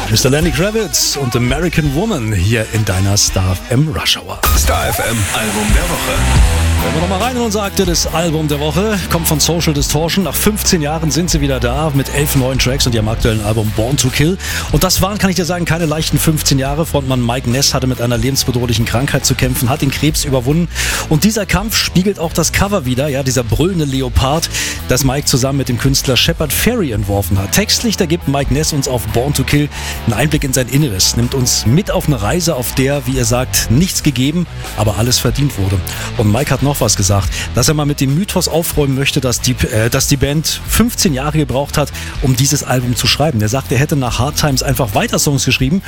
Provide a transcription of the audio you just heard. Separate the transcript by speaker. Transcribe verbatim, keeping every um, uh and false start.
Speaker 1: Mister Lenny Kravitz und American Woman hier in deiner Star F M Rush Hour.
Speaker 2: Star F M Album der Woche.
Speaker 1: Hören wir nochmal rein in unser aktuelles Album der Woche. Kommt von Social Distortion. Nach fünfzehn Jahren sind sie wieder da mit elf neuen Tracks und ihrem aktuellen Album Born to Kill. Und das waren, kann ich dir sagen, keine leichten fünfzehn Jahre. Frontmann Mike Ness hatte mit einer lebensbedrohlichen Krankheit zu kämpfen, hat den Krebs überwunden. Und dieser Kampf spiegelt auch das Cover wieder, ja, dieser brüllende Leopard, das Mike zusammen mit dem Künstler Shepard Fairey entworfen hat. Textlich, da gibt Mike Ness uns auf Born to Kill einen Einblick in sein Inneres, nimmt uns mit auf eine Reise, auf der, wie er sagt, nichts gegeben, aber alles verdient wurde. Und Mike hat noch was gesagt, dass er mal mit dem Mythos aufräumen möchte, dass die, äh, dass die Band fünfzehn Jahre gebraucht hat, um dieses Album zu schreiben. Er sagt, er hätte nach Hard Times einfach weiter Songs geschrieben